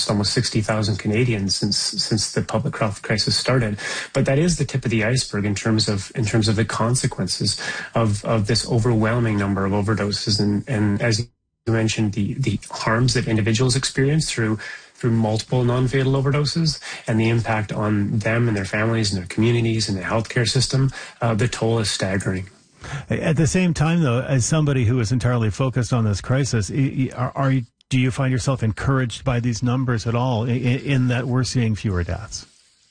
lost almost 60,000 Canadians since the public health crisis started. But that is the tip of the iceberg in terms of the consequences of this overwhelming number of overdoses. And as you mentioned, the harms that individuals experience through multiple non-fatal overdoses and the impact on them and their families and their communities and the healthcare system, the toll is staggering. At the same time, though, as somebody who is entirely focused on this crisis, do you find yourself encouraged by these numbers at all in that we're seeing fewer deaths?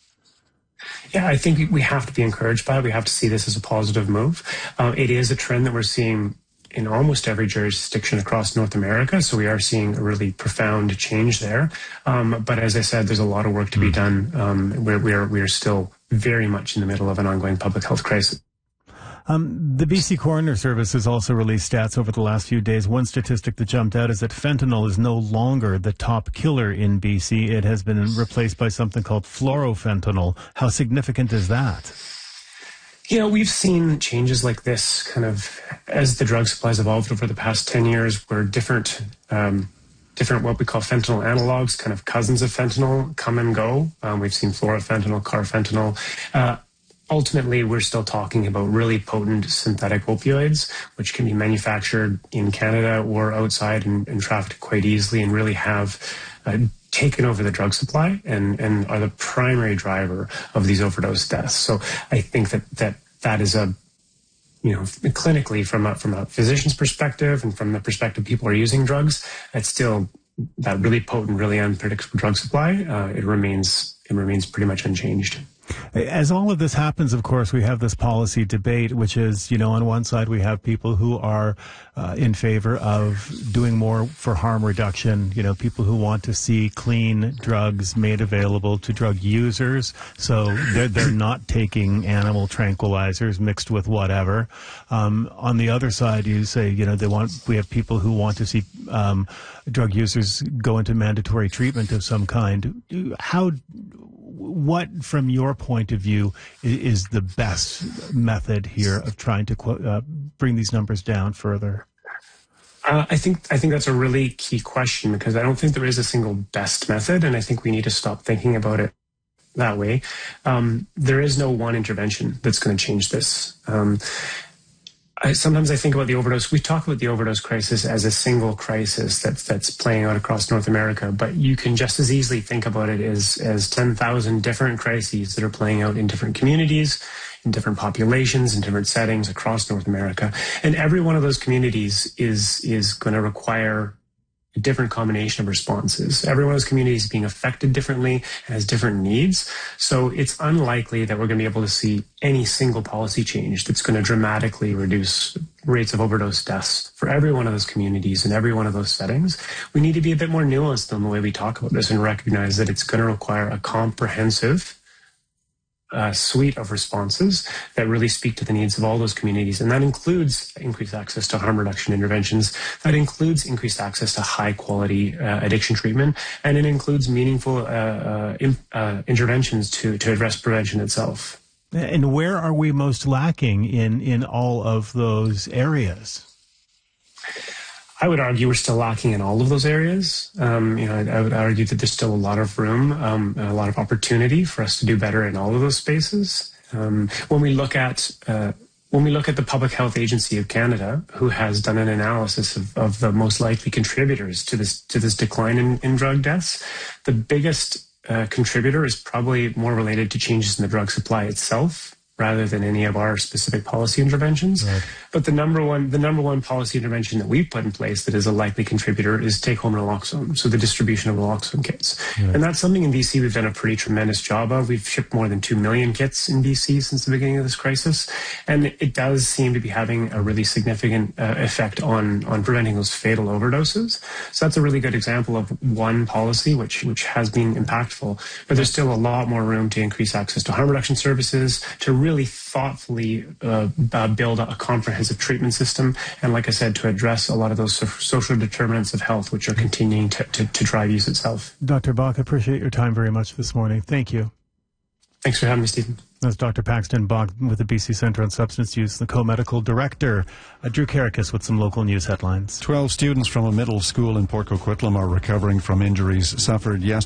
Yeah, I think we have to be encouraged by it. We have to see this as a positive move. It is a trend that we're seeing in almost every jurisdiction across North America. So we are seeing a really profound change there. But as I said, there's a lot of work to be done. We are still very much in the middle of an ongoing public health crisis. The BC Coroner Service has also released stats over the last few days. One statistic that jumped out is that fentanyl is no longer the top killer in BC. It has been replaced by something called fluorofentanyl. How significant is that? You know, we've seen changes like this kind of as the drug supplies evolved over the past 10 years, where different what we call fentanyl analogs, kind of cousins of fentanyl, come and go. We've seen fluorofentanyl, carfentanil. Ultimately, we're still talking about really potent synthetic opioids, which can be manufactured in Canada or outside and trafficked quite easily and really have taken over the drug supply and are the primary driver of these overdose deaths. So I think that is clinically from a physician's perspective and from the perspective people are using drugs, it's still that really potent, really unpredictable drug supply. It remains pretty much unchanged. As all of this happens, of course, we have this policy debate, which is, on one side, we have people who are in favor of doing more for harm reduction, people who want to see clean drugs made available to drug users. So they're not taking animal tranquilizers mixed with whatever. On the other side, you say, we have people who want to see drug users go into mandatory treatment of some kind. What, from your point of view, is the best method here of trying to bring these numbers down further? I think that's a really key question, because I don't think there is a single best method, and I think we need to stop thinking about it that way. There is no one intervention that's going to change this. Sometimes I think about the overdose. We talk about the overdose crisis as a single crisis that's playing out across North America, but you can just as easily think about it as 10,000 different crises that are playing out in different communities, in different populations, in different settings across North America. And every one of those communities is going to require a different combination of responses. Every one of those communities is being affected differently and has different needs. So it's unlikely that we're going to be able to see any single policy change that's going to dramatically reduce rates of overdose deaths for every one of those communities and every one of those settings. We need to be a bit more nuanced in the way we talk about this and recognize that it's going to require a comprehensive suite of responses that really speak to the needs of all those communities. And that includes increased access to harm reduction interventions. That includes increased access to high quality addiction treatment. And it includes meaningful interventions to address prevention itself. And where are we most lacking in all of those areas? I would argue we're still lacking in all of those areas. I would argue that there's still a lot of room, a lot of opportunity for us to do better in all of those spaces. When we look at the Public Health Agency of Canada, who has done an analysis of the most likely contributors to this decline in drug deaths, the biggest contributor is probably more related to changes in the drug supply itself, rather than any of our specific policy interventions. Right. But the number one policy intervention that we've put in place that is a likely contributor is take-home naloxone, so the distribution of naloxone kits. Right. And that's something in BC we've done a pretty tremendous job of. We've shipped more than 2 million kits in BC since the beginning of this crisis, and it does seem to be having a really significant effect on preventing those fatal overdoses. So that's a really good example of one policy which has been impactful, but there's still a lot more room to increase access to harm reduction services, to really thoughtfully build a comprehensive treatment system, and like I said, to address a lot of those social determinants of health which are continuing to drive use itself. Dr. Bach, I appreciate your time very much this morning. Thank you. Thanks for having me, Stephen. That's Dr. Paxton Bach with the BC Centre on Substance Use, the co-medical director. Drew Karakis with some local news headlines. 12 students from a middle school in Port Coquitlam are recovering from injuries suffered yesterday.